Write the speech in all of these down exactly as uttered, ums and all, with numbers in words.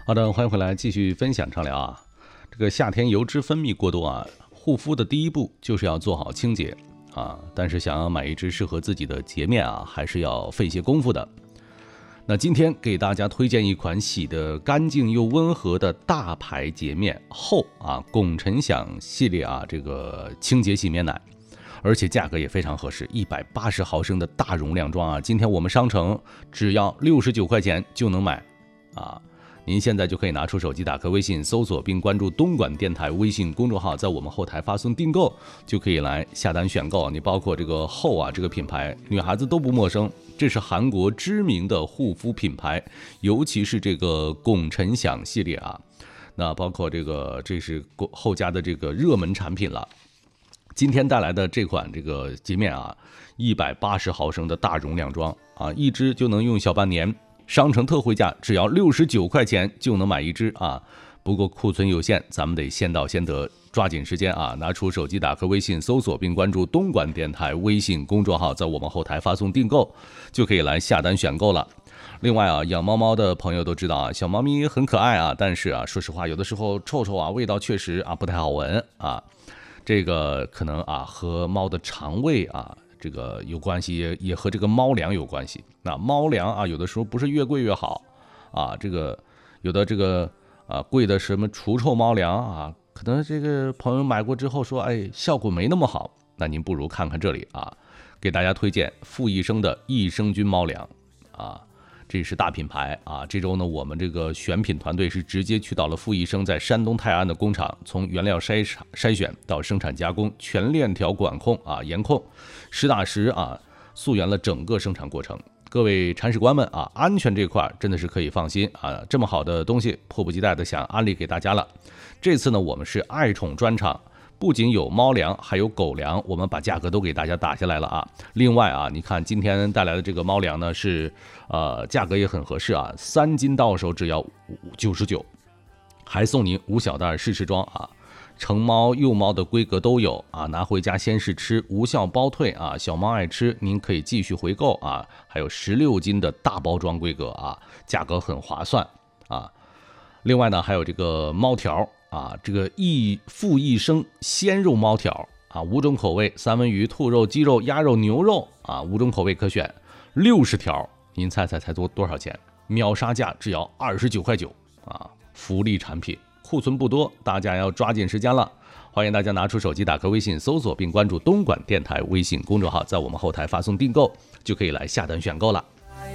好的，欢迎回来，继续分享畅聊啊。这个夏天油脂分泌过多啊，护肤的第一步就是要做好清洁啊。但是想要买一支适合自己的洁面啊，还是要费些功夫的。那今天给大家推荐一款洗得干净又温和的大牌洁面后啊龚辰响系列啊这个清洁洗面奶，而且价格也非常合适，一百八十毫升的大容量装啊，今天我们商城只要六十九块钱就能买啊。您现在就可以拿出手机，打开微信搜索并关注东莞电台微信公众号，在我们后台发送订购，就可以来下单选购。你包括这个后啊这个品牌，女孩子都不陌生，这是韩国知名的护肤品牌，尤其是这个龚辰响系列啊，那包括这个这是后家的这个热门产品了。今天带来的这款这个洁面啊，一百八十毫升的大容量装啊，一支就能用小半年。商城特惠价只要六十九块钱就能买一支啊，不过库存有限，咱们得先到先得，抓紧时间啊！拿出手机，打开微信搜索并关注东莞电台微信公众号，在我们后台发送订购，就可以来下单选购了。另外啊，养猫猫的朋友都知道啊，小猫咪很可爱啊，但是啊，说实话，有的时候臭臭啊，味道确实啊不太好闻啊，这个可能啊和猫的肠胃啊。这个有关系，也也和这个猫粮有关系。那猫粮啊，有的时候不是越贵越好啊。这个有的这个啊贵的什么除臭猫粮啊，可能这个朋友买过之后说，哎，效果没那么好。那您不如看看这里啊，给大家推荐傅益生的益生菌猫粮啊。这是大品牌啊！这周呢，我们这个选品团队是直接去到了傅益生在山东泰安的工厂，从原料筛筛选到生产加工，全链条管控啊，严控，实打实啊，溯源了整个生产过程。各位铲屎官们啊，安全这块真的是可以放心啊！这么好的东西，迫不及待的想安利给大家了。这次呢，我们是爱宠专场。不仅有猫粮，还有狗粮，我们把价格都给大家打下来了啊。另外啊，你看今天带来的这个猫粮呢，是呃价格也很合适啊，三斤到手只要九十九，还送您五小袋试吃装啊，成猫幼猫的规格都有啊，拿回家先试吃，无效包退啊。小猫爱吃，您可以继续回购啊。还有十六斤的大包装规格啊，价格很划算啊。另外呢，还有这个猫条。啊，这个益傅益生鲜肉猫条啊，五种口味，三文鱼、兔肉、鸡肉、鸭肉、牛肉啊，五种口味可选，六十条，您猜猜才多多少钱？秒杀价只要二十九块九啊！福利产品，库存不多，大家要抓紧时间了。欢迎大家拿出手机，打开微信搜索并关注东莞电台微信公众号，在我们后台发送订购，就可以来下单选购了。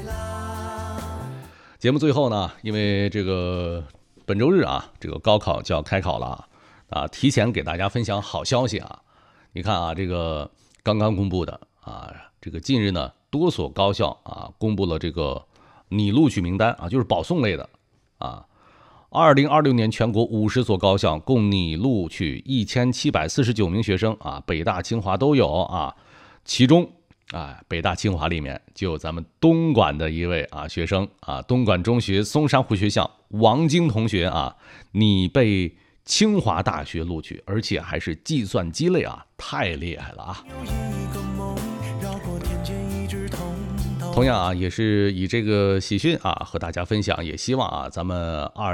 节目最后呢，因为这个。本周日啊，这个高考就要开考了啊！提前给大家分享好消息啊！你看啊，这个刚刚公布的啊，这个近日呢，多所高校啊公布了这个拟录取名单啊，就是保送类的啊。二零二六年全国五十所高校共拟录取一千七百四十九名学生啊，北大、清华都有啊。其中啊，北大清华里面就有咱们东莞的一位啊学生啊，东莞中学松山湖学校王晶同学啊，你被清华大学录取，而且还是计算机类啊，太厉害了啊！同样啊，也是以这个喜讯啊和大家分享，也希望啊咱们二